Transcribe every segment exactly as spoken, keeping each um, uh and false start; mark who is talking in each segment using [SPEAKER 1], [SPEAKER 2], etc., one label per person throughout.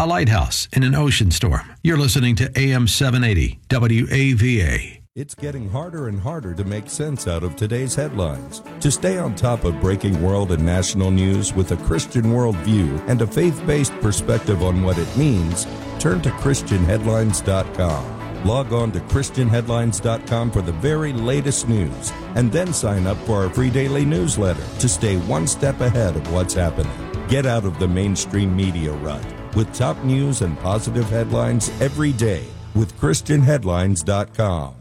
[SPEAKER 1] a lighthouse in an ocean storm. You're listening to A M seven eighty W A V A.
[SPEAKER 2] It's getting harder and harder to make sense out of today's headlines. To stay on top of breaking world and national news with a Christian worldview and a faith-based perspective on what it means, turn to Christian Headlines dot com. Log on to Christian Headlines dot com for the very latest news, and then sign up for our free daily newsletter to stay one step ahead of what's happening. Get out of the mainstream media rut with top news and positive headlines every day with Christian Headlines dot com.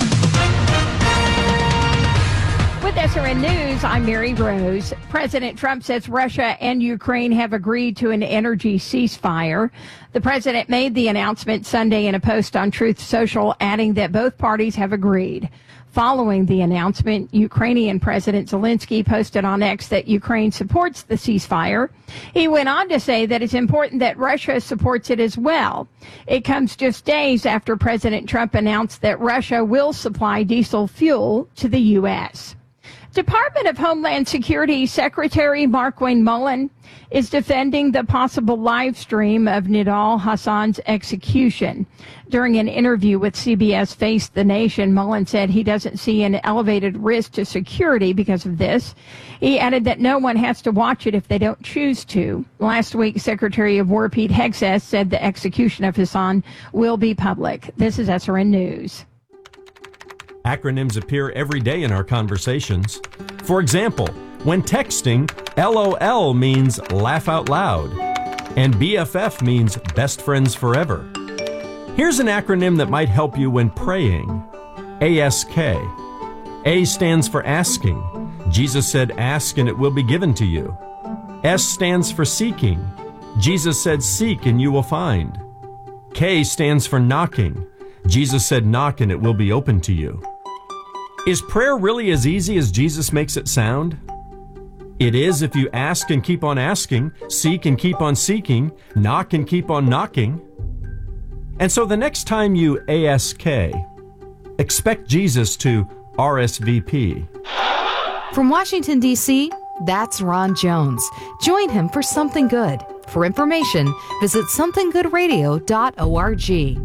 [SPEAKER 3] With S R N News, I'm Mary Rose. President Trump says Russia and Ukraine have agreed to an energy ceasefire. The president made the announcement Sunday in a post on Truth Social, adding that both parties have agreed. Following the announcement, Ukrainian President Zelensky posted on X that Ukraine supports the ceasefire. He went on to say that it's important that Russia supports it as well. It comes just days after President Trump announced that Russia will supply diesel fuel to the U S. Department of Homeland Security Secretary Markwayne Mullin is defending the possible live stream of Nidal Hassan's execution. During an interview with C B S Face the Nation, Mullin said he doesn't see an elevated risk to security because of this. He added that no one has to watch it if they don't choose to. Last week, Secretary of War Pete Hegseth said the execution of Hassan will be public. This is S R N News.
[SPEAKER 4] Acronyms appear every day in our conversations. For example, when texting, LOL means laugh out loud, and B F F means best friends forever. Here's an acronym that might help you when praying. A S K. A stands for asking. Jesus said, ask and it will be given to you. S stands for seeking. Jesus said, seek and you will find. K stands for knocking. Jesus said, knock and it will be open to you. Is prayer really as easy as Jesus makes it sound? It is if you ask and keep on asking, seek and keep on seeking, knock and keep on knocking. And so the next time you A S K, expect Jesus to R S V P.
[SPEAKER 5] From Washington, D C, that's Ron Jones. Join him for Something Good. For information, visit something good radio dot org.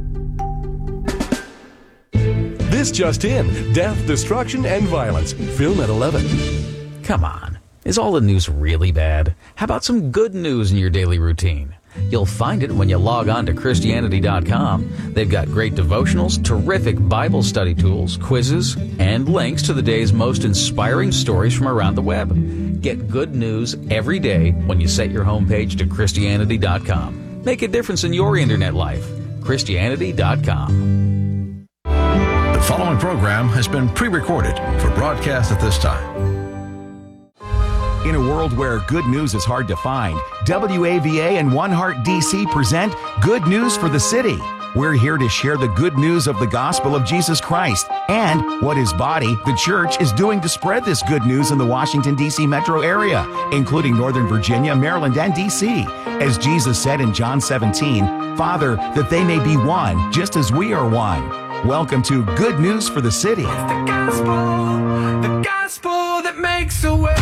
[SPEAKER 6] This just in, death, destruction, and violence. Film at eleven.
[SPEAKER 7] Come on. Is all the news really bad? How about some good news in your daily routine? You'll find it when you log on to Christianity dot com. They've got great devotionals, terrific Bible study tools, quizzes, and links to the day's most inspiring stories from around the web. Get good news every day when you set your homepage to Christianity dot com. Make a difference in your internet life. Christianity dot com.
[SPEAKER 1] The following program has been pre-recorded for broadcast at this time.
[SPEAKER 8] In a world where good news is hard to find, W A V A and One Heart D C present Good News for the City. We're here to share the good news of the gospel of Jesus Christ and what His body, the church, is doing to spread this good news in the Washington, D C metro area, including Northern Virginia, Maryland, and D C. As Jesus said in John seventeen, Father, that they may be one, just as we are one. Welcome to Good News for the City.
[SPEAKER 9] It's the gospel, the gospel that makes a way.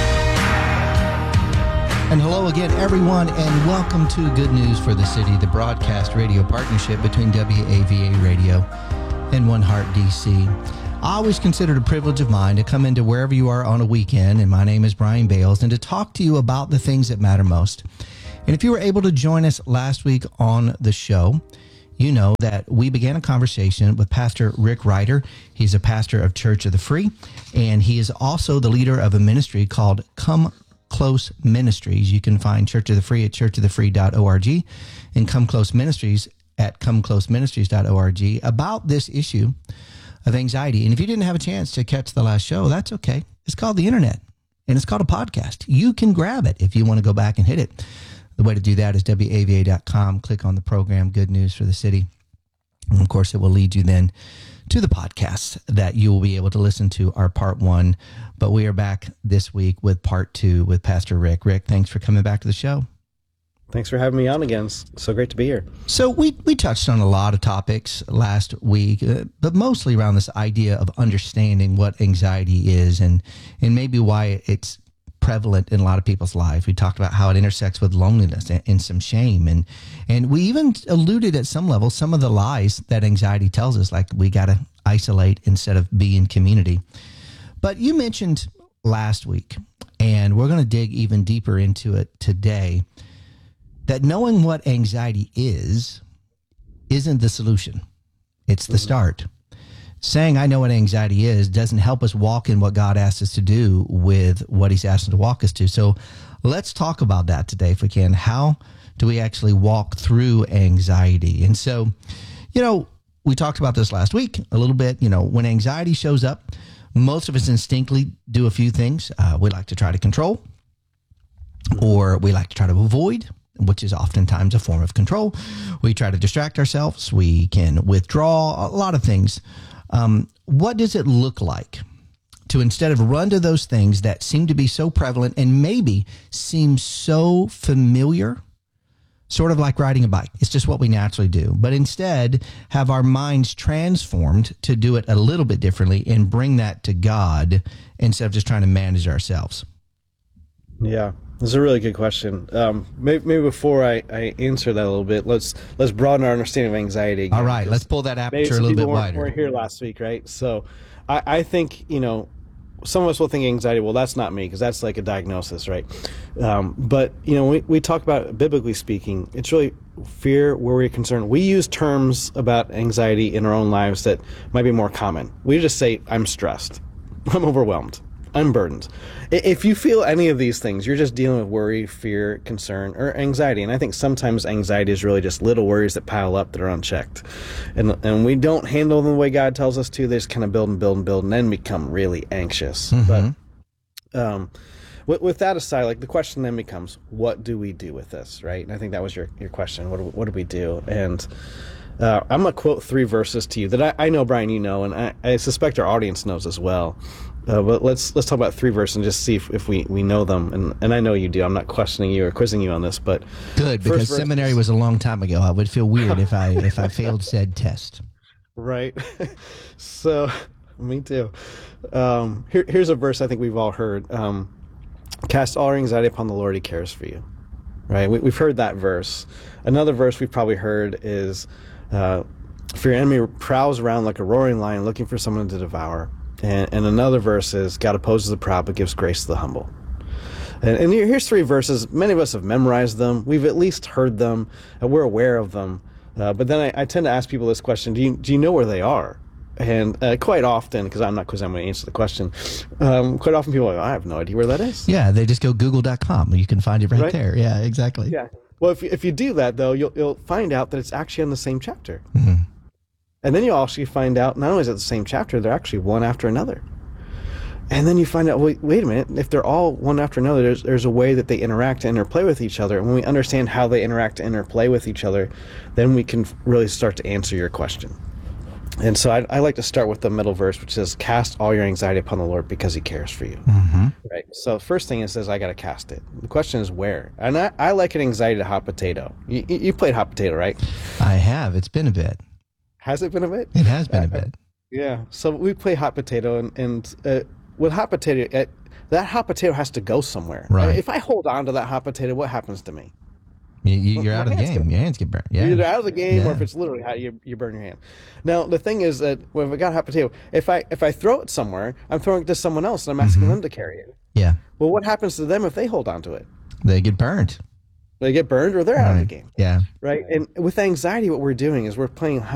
[SPEAKER 10] And hello again, everyone, and welcome to Good News for the City, the broadcast radio partnership between W A V A Radio and One Heart D C. I always consider it a privilege of mine to come into wherever you are on a weekend, and my name is Brian Bales, and to talk to you about the things that matter most. And if you were able to join us last week on the show, you know that we began a conversation with Pastor Rick Ryder. He's a pastor of Church of the Free, and he is also the leader of a ministry called Come Close Ministries. You can find Church of the Free at church of the free dot org and Come Close Ministries at come close ministries dot org about this issue of anxiety. And if you didn't have a chance to catch the last show, that's okay. It's called the internet, and it's called a podcast. You can grab it if you want to go back and hit it. The way to do that is W A V A dot com. Click on the program, Good News for the City. And of course, it will lead you then to the podcast that you will be able to listen to our part one. But we are back this week with part two with Pastor Rick. Rick, thanks for coming back to the show.
[SPEAKER 11] Thanks for having me on again. It's so great to be here.
[SPEAKER 10] So we, we touched on a lot of topics last week, uh, but mostly around this idea of understanding what anxiety is and, and maybe why it's prevalent in a lot of people's lives. We talked about how it intersects with loneliness and, and some shame. And, and we even alluded at some level some of the lies that anxiety tells us, like we got to isolate instead of be in community. But you mentioned last week, and we're going to dig even deeper into it today, that knowing what anxiety is isn't the solution. It's the start. Saying I know what anxiety is doesn't help us walk in what God asked us to do with what he's asked us to walk us to. So let's talk about that today if we can. How do we actually walk through anxiety? And so, you know, we talked about this last week a little bit. You know, when anxiety shows up, most of us instinctively do a few things. Uh, we like to try to control, or we like to try to avoid, which is oftentimes a form of control. We try to distract ourselves. We can withdraw, a lot of things. Um, what does it look like to, instead of run to those things that seem to be so prevalent and maybe seem so familiar, sort of like riding a bike? It's just what we naturally do. But instead, have our minds transformed to do it a little bit differently and bring that to God instead of just trying to manage ourselves.
[SPEAKER 11] Yeah, that's a really good question. Um, maybe, maybe before I, I answer that a little bit, let's let's broaden our understanding of anxiety again.
[SPEAKER 10] All right, let's pull that aperture a little bit wider.
[SPEAKER 11] We were here last week, right? So I, I think, you know, some of us will think anxiety, well, that's not me, because that's like a diagnosis, right? Um, but, you know, we, we talk about, biblically speaking, it's really fear, worry, concern. We use terms about anxiety in our own lives that might be more common. We just say, I'm stressed, I'm overwhelmed, I'm burdened. If you feel any of these things, you're just dealing with worry, fear, concern, or anxiety. And I think sometimes anxiety is really just little worries that pile up that are unchecked. And and we don't handle them the way God tells us to. They just kind of build and build and build and then become really anxious.
[SPEAKER 10] Mm-hmm.
[SPEAKER 11] But um, with, with that aside, like the question then becomes, what do we do with this, right? And I think that was your, your question. What do, what do we do? And uh, I'm going to quote three verses to you that I, I know, Brian, you know, and I, I suspect our audience knows as well. Uh, but let's let's talk about three verses and just see if, if we, we know them. And and I know you do. I'm not questioning you or quizzing you on this, but
[SPEAKER 10] good, because
[SPEAKER 11] verse,
[SPEAKER 10] seminary was a long time ago. I would feel weird if I if I failed said test.
[SPEAKER 11] Right. So, me too. Um, here here's a verse I think we've all heard. Um, Cast all your anxiety upon the Lord; He cares for you. Right. We, we've heard that verse. Another verse we've probably heard is, uh, "For your enemy prowls around like a roaring lion, looking for someone to devour." And, and another verse is, God opposes the proud but gives grace to the humble. And, and here, here's three verses. Many of us have memorized them. We've at least heard them. And we're aware of them. Uh, but then I, I tend to ask people this question, do you, do you know where they are? And uh, quite often, because I'm not quizzing, I'm going to answer the question, um, quite often people are like, I have no idea where that is.
[SPEAKER 10] Yeah, they just go google dot com. You can find it right, right? there. Yeah, exactly.
[SPEAKER 11] Yeah. Well, if you, if you do that, though, you'll, you'll find out that it's actually in the same chapter.
[SPEAKER 10] Mm-hmm.
[SPEAKER 11] And then you actually find out, not only is it the same chapter, they're actually one after another. And then you find out, wait, wait a minute, if they're all one after another, there's, there's a way that they interact and interplay with each other. And when we understand how they interact and interplay with each other, then we can really start to answer your question. And so I, I like to start with the middle verse, which says, cast all your anxiety upon the Lord because He cares for you.
[SPEAKER 10] Mm-hmm.
[SPEAKER 11] Right. So first thing it says, I got to cast it. The question is where? And I, I like an anxiety to hot potato. You, you played hot potato, right?
[SPEAKER 10] I have. It's been a bit.
[SPEAKER 11] Has it been a bit?
[SPEAKER 10] It has been a bit.
[SPEAKER 11] Yeah. So we play hot potato, and, and uh, with hot potato, it, that hot potato has to go somewhere.
[SPEAKER 10] Right.
[SPEAKER 11] If I hold on to that hot potato, what happens to me?
[SPEAKER 10] You, you, you're
[SPEAKER 11] well,
[SPEAKER 10] out of the game.
[SPEAKER 11] Get,
[SPEAKER 10] your hands get burned. Yeah.
[SPEAKER 11] You're either out of the game,
[SPEAKER 10] yeah.
[SPEAKER 11] or if it's literally hot, you, you burn your hand. Now, the thing is that when I got hot potato, if I if I throw it somewhere, I'm throwing it to someone else, and I'm asking mm-hmm. them to carry it.
[SPEAKER 10] Yeah.
[SPEAKER 11] Well, what happens to them if they hold on to it?
[SPEAKER 10] They get burned.
[SPEAKER 11] They get burned, or they're
[SPEAKER 10] right.
[SPEAKER 11] out of the game.
[SPEAKER 10] Yeah.
[SPEAKER 11] Right. And with anxiety, what we're doing is we're playing